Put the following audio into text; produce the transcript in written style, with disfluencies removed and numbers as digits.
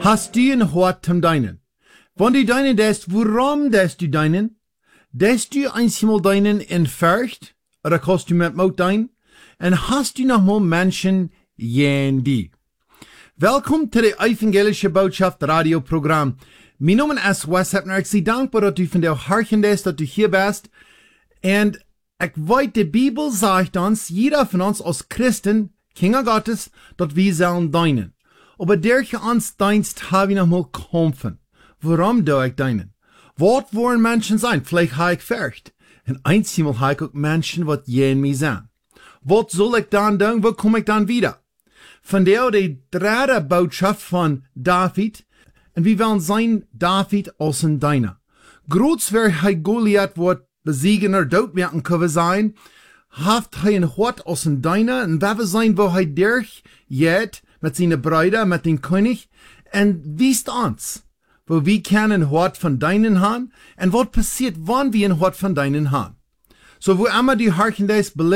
Hast du een hart zum Deinen? Wenn du deinen dest, warum dest du deinen? Dest du einmal deinen in Furcht? Oder kannst du mit Mut dein? Und hast du noch mal Menschen jen die? Welkom zu de Evangelische Botschaft radioprogram. Mijn naam is Wes Hepner. Ik zie dankbaar dat u vandaag hartje is, dat u hier bent. En ik weet, de Bibel zegt ons, jeder van ons als Christen, Kinder Gottes, dat wir sollen dienen. Aber derche ans Dienst habe ich noch mal kämpfen. Warum doe ich dienen? Wat wollen Menschen sein? Vielleicht habe ich Furcht. Und einmal habe ich auch Menschen, wat jen mich sein. Was soll ich dann tun? Wo komme ich dann wieder? Von der die dritte Botschaft von David. Und wir wollen sein David als ein Diener. Groß wer hij Goliath wird besiegen oder dood werden können sein, haft hij ein Hort als ein Diener und wer sein, wo hij durch jet mit seinen Brüdern, mit dem König, und wisst uns, wo wir können ein Hort von deinen haben, und was passiert, wann wir ein Hort von deinen haben. So, wo immer die Harken des